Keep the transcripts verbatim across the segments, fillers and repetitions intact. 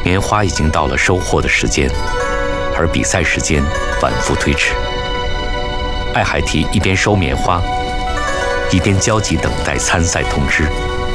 棉花已经到了收获的时间，而比赛时间反复推迟。艾海提一边收棉花，一边焦急等待参赛通知。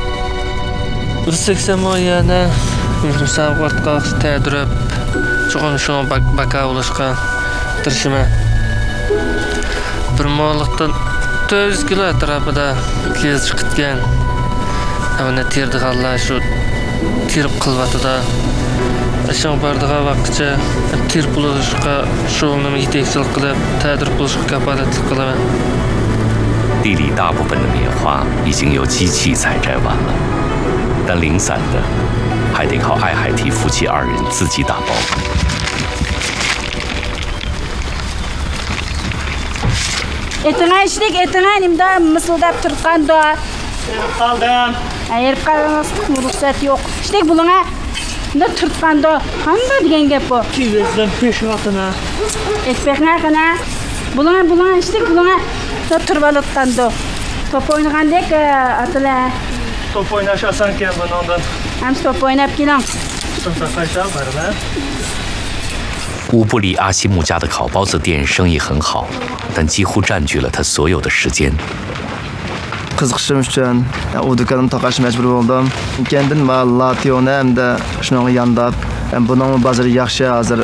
to'rt kilo atrofida kez chiqitgan. Ana terdi g'alla shu terib qilvatida. Ishing bardiga vaqtcha terib bo'lishga shug'ulni yetakchilik qilib, ta'dir qilishga kafolatlik qilaman. 地里大部分的棉花已经由机器采摘完了，但零散的还得靠艾海提夫妻二人自己打包。 Etine işlik, etine nimde mısıldap Türkan'da. Erip kaldım. Erip kaldım, ruhsat yok. İşlik buluna ne Türkan'da. Hangi diyen gep bu? Kivezden peşin atına. Etpek ne kana? Buluna buluna işlik buluna ne Türbalık'tan'da. Top oynayan dek atıla. Top oynaşasan ki ben ondan. Hem top oynayıp gelen. Sınıfta kaçan var lan. 乌布里阿西木家的烤包子店生意很好，但几乎占据了他所有的时间。 Qiziqishim uchun u do'konimni taqash majbur bo'ldim. Keyin Lationi hamda shuning yonida buning bozori yaxshi hozir.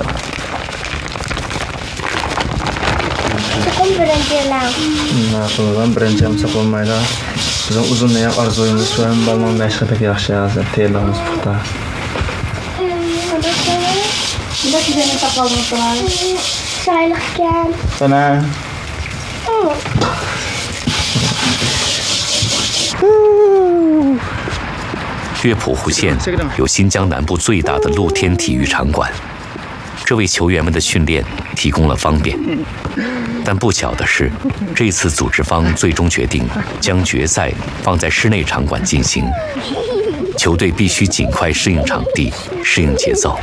Chiqim birinchilar. Nima birinchi ham bo'lmaydi. Bizning uzunni ham orzuyimiz shu ham balmon mashqidek yaxshi hozir tayyorlamiz puxta. Ne güzel takalım falan. Çaylıkken. Bana. 《乐谱湖县有新疆南部最大的露天体育场馆，这为球员们的训练提供了方便。但不巧的是，这次组织方最终决定将决赛放在室内场馆进行，球队必须尽快适应场地，适应节奏。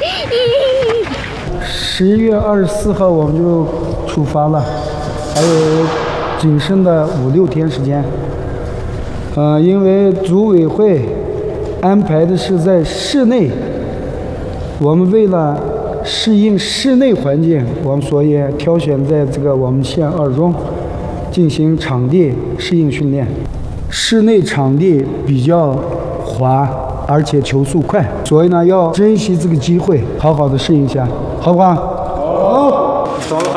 十一月二十四号我们就出发了，还有仅剩的五六天时间。 呃，因为组委会安排的是在室内，我们为了适应室内环境，我们所以挑选在这个我们县二中进行场地适应训练。室内场地比较滑，而且球速快，所以呢要珍惜这个机会，好好的适应一下，好不好？好。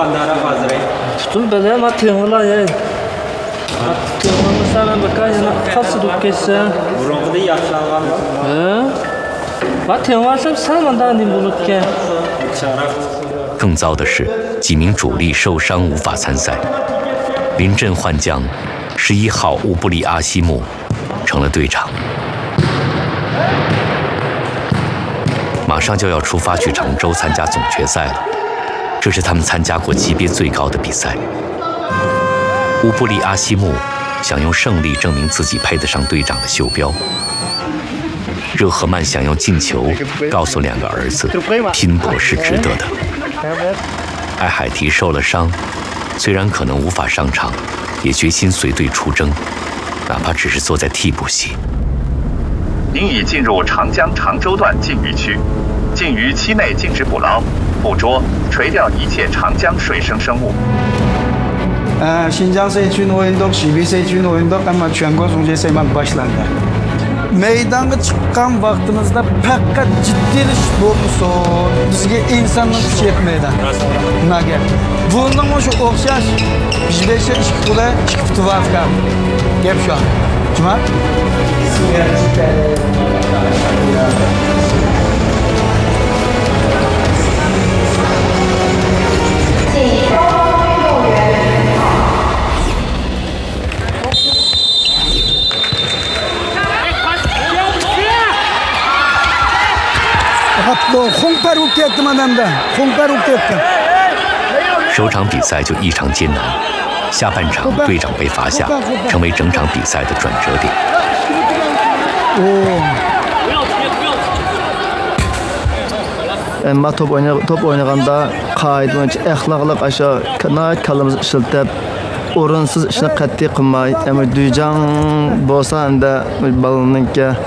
Sana bakayım nasıl dükkesin? Burun'da yaşlangan. He? Bak tenvarsam sen mandan din bulutken. 更糟的是，几名主力受伤无法参赛。临阵换将，十一号乌布里阿西木成了队长。马上就要出发去常州参加总决赛了，这是他们参加过级别最高的比赛。乌布里阿西木 想用胜利证明自己配得上队长的袖标。热赫曼想用进球告诉两个儿子，拼搏是值得的。艾海提受了伤，虽然可能无法上场，也决心随队出征，哪怕只是坐在替补席。 您已进入长江常州段禁渔区，禁渔期内禁止捕捞、捕捉、垂钓一切长江水生生物。 Ee, Şinjan Seyçün oyunduk, Şibi Seyçün oyunduk ama Çuangguo Songje Seyman başlandı. Meydanga çıkan vaktimizde fakat ciddiliş olmuşsun. Bizge insanın gücü yetmeydi. Nage. Bunun şu okşaş, biz beşe iki kule, iki kutuvarka. Gep şu an. Cuma? 홍파룩 됐더만 한다. 홍파룩 됐다. 首场比赛就异常艰难，下半场队长被罚下，成为整场比赛的转折点。 Ama top oyna top oynaganda qoida bo'yicha axloqliq aşa kanat kalamizni ishlatib, o'rinsiz ishni qat'iy qilmay, ama duyjang bo'lsa anda balaninki